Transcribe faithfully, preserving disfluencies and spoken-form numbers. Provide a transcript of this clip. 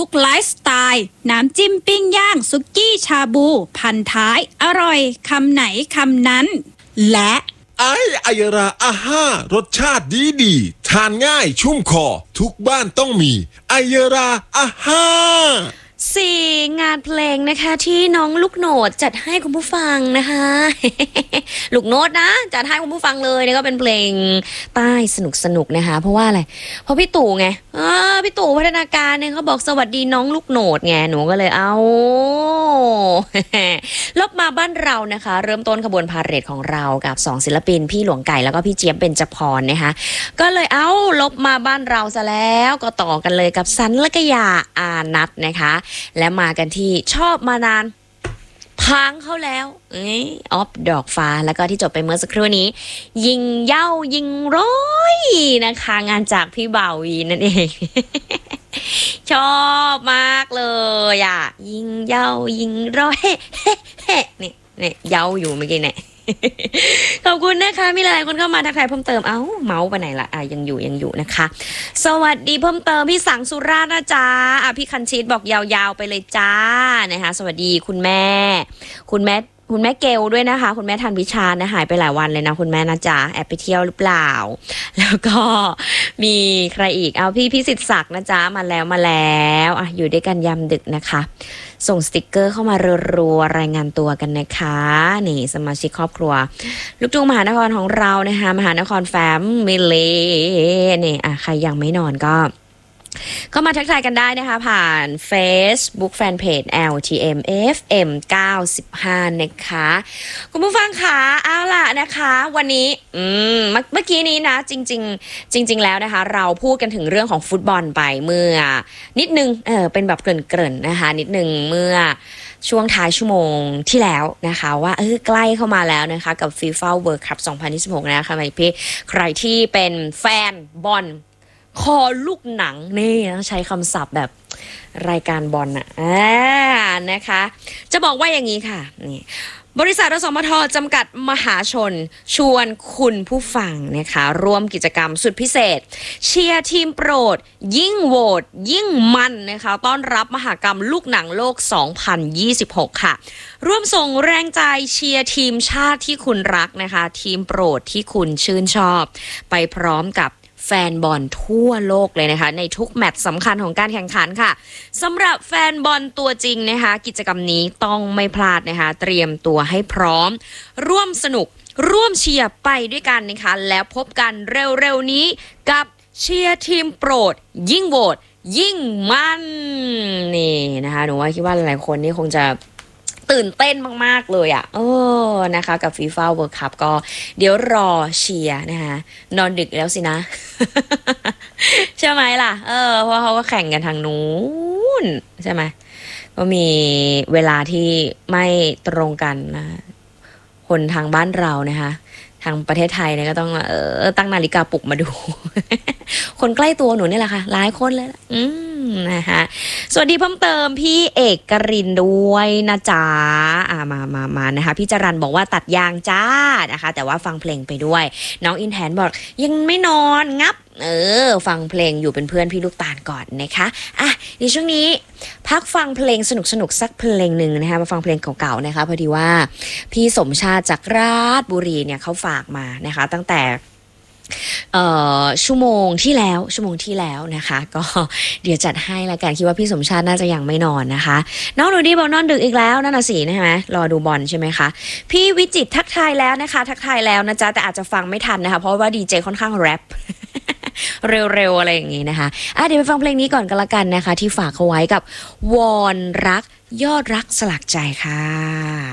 กไลฟ์สไตล์น้ำจิ้มปิ้งย่างซุกี้ชาบูพันท้ายอร่อยคำไหนคำนั้นและไอไอราอาห้ารสชาติดีดีทานง่ายชุ่มคอทุกบ้านต้องมีไอราอาห้าสี่งานเพลงนะคะที่น้องลูกโหนดจัดให้คุณผู้ฟังนะคะ ลูกโนดนะจัดให้คุณผู้ฟังเลยนี่ก็เป็นเพลงใต้สนุกสนุกนะคะเพราะว่าอะไรเพราะพี่ตู่ไงอ่าพี่ตู่พัฒนาการเนี่ยเขาบอกสวัสดีน้องลูกโหนดไงหนูก็เลยเอา ลบมาบ้านเรานะคะเริ่มต้นขบวนพาเหรดของเรากับสองศิลปินพี่หลวงไก่แล้วก็พี่เจี๊ยบเบญจพรนะคะก็เลยเอาลบมาบ้านเราซะแล้วก็ต่อกันเลยกับสันและกยาอานัทนะคะและมากันที่ชอบมานานพังเขาแล้วออฟดอกฟ้าแล้วก็ที่จบไปเมื่อสักครู่นี้ยิงเย้ายิงร้อยนะคะงานจากพี่บ่าววีนั่นเอง ชอบมากเลยอ่ะยิงเย้ายิงร้อยนี่นี่เย้าอยู่เมื่อกี้เนี่ย ขอบคุณนะคะมีหลายคนเข้ามาทักทายเพิ่มเติมเอ้าเมาส์ไปไหนละอ่ะยังอยู่ยังอยู่นะคะสวัสดีเพิ่มเติมพี่สังสุราษฎร์นะจ๊ะอ่ะพี่คันชิตบอกยาวๆไปเลยจ้านะคะสวัสดีคุณแม่คุณแม่คุณแม่เกลด้วยนะคะคุณแม่ทันวิชานะหายไปหลายวันเลยนะคุณแม่นะจ๊ะแอบไปเที่ยวหรือเปล่าแล้วก็มีใครอีกเอาพี่พิสิทธิ์ศักดิ์นะจ๊ะมาแล้วมาแล้วอ่ะอยู่ด้วยกันยามดึกนะคะส่งสติกเกอร์เข้ามารัวๆรายงานตัวกันนะคะนี่สมาชิกครอบครัวลูกทุ่งมหานครของเรานะคะมหานครแฟมมิเลนี่อ่ะใครยังไม่นอนก็ก็มาทักทายกันได้นะคะผ่าน Facebook Fanpage แอล ที เอ็ม เอฟ เอ็ม เก้าสิบห้านะคะคุณผู้ฟังคะเอาล่ะนะคะวันนี้อืมเมื่อกี้นี้นะจริงๆจริงๆแล้วนะคะเราพูดกันถึงเรื่องของฟุตบอลไปเมื่อนิดนึงเออเป็นแบบเกริ่นๆนะคะนิดนึงเมื่อช่วงท้ายชั่วโมงที่แล้วนะคะว่าเออใกล้เข้ามาแล้วนะคะกับ FIFA World Cup สองพันยี่สิบหกนะคะพี่ใครที่เป็นแฟนบอลคอลูกหนังนี่ต้องใช้คำศัพท์แบบรายการบอลน่ะอ่านะคะจะบอกว่าอย่างนี้ค่ะนี่บริษัทอสมทจำกัดมหาชนชวนคุณผู้ฟังนะคะร่วมกิจกรรมสุดพิเศษเชียร์ทีมโปรดยิ่งโหวตยิ่งมันนะคะต้อนรับมหกรรมลูกหนังโลกสองพันยี่สิบหกค่ะร่วมส่งแรงใจเชียร์ทีมชาติที่คุณรักนะคะทีมโปรดที่คุณชื่นชอบไปพร้อมกับแฟนบอลทั่วโลกเลยนะคะในทุกแมตช์สำคัญของการแข่งขันค่ะสำหรับแฟนบอลตัวจริงนะคะกิจกรรมนี้ต้องไม่พลาดนะคะเตรียมตัวให้พร้อมร่วมสนุกร่วมเชียร์ไปด้วยกันนะคะแล้วพบกันเร็วๆนี้กับเชียร์ทีมโปรดยิ่งโหวตยิ่งมันนี่นะคะหนูว่าคิดว่าหลายคนนี่คงจะตื่นเต้นมากๆเลยอ่ะเออนะคะกับ FIFA World Cup ก็เดี๋ยวรอเชียร์นะคะนอนดึกแล้วสินะ ใช่ไหมล่ะเออเพราะเขาก็แข่งกันทางนู้นใช่ไหมก็มีเวลาที่ไม่ตรงกันนะคนทางบ้านเรานะคะทางประเทศไทยเนี่ยก็ต้องเออตั้งนาฬิกาปลุกมาดู คนใกล้ตัวหนูนี่แหละค่ะหลายคนเลยล่ะอืมนะคะสวัสดีเพิ่มเติมพี่เอกกรินด้วยนะจ๊ะอ่ามามามานะคะพี่จรันบอกว่าตัดยางจ้านะคะแต่ว่าฟังเพลงไปด้วยน้องอินแทนบอกยังไม่นอนงับเออฟังเพลงอยู่เป็นเพื่อนพี่ลูกตาลก่อนนะคะอ่ะในช่วงนี้พักฟังเพลงสนุกสนุกสักเพลงหนึ่งนะคะมาฟังเพลงเก่าๆนะคะพอดีว่าพี่สมชาติจากราชบุรีเนี่ยเขาฝากมานะคะตั้งแต่เอ่อชั่วโมงที่แล้วชั่วโมงที่แล้วนะคะก็เดี๋ยวจัดให้ละกันคิดว่าพี่สมชาติน่าจะยังไม่นอนนะคะน้องหนูดีบอกนอนดึกอีกแล้วนั่นน่ะสิใช่ไหมรอดูบอลใช่ไหมคะพี่วิจิตรทักทายแล้วนะคะทักทายแล้วนะจ๊ะแต่อาจจะฟังไม่ทันนะคะเพราะว่าดีเจค่อนข้างแรป เร็วๆอะไรอย่างงี้นะคะอ่ะเดี๋ยวไปฟังเพลงนี้ก่อนกันละกันนะคะที่ฝากเขาไว้กับวอนรักยอดรักสลักใจค่ะ